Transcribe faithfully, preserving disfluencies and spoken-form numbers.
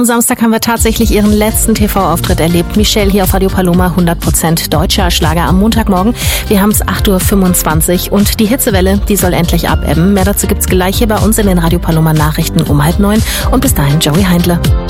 Am Samstag haben wir tatsächlich ihren letzten T V-Auftritt erlebt. Michelle hier auf Radio Paloma, hundert Prozent deutscher Schlager am Montagmorgen. Wir haben es acht Uhr fünfundzwanzig und die Hitzewelle, die soll endlich abebben. Mehr dazu gibt's gleich hier bei uns in den Radio Paloma Nachrichten um halb neun. Und bis dahin, Joey Heindle.